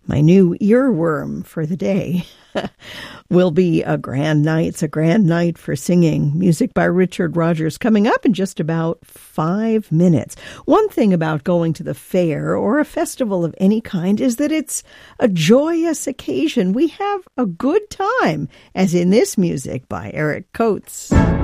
My new earworm for the day will be a grand night. It's a grand night for singing. Music by Richard Rodgers coming up in just about 5 minutes. One thing about going to the fair or a festival of any kind is that it's a joyous occasion. We have a good time, as in this music by Eric Coates.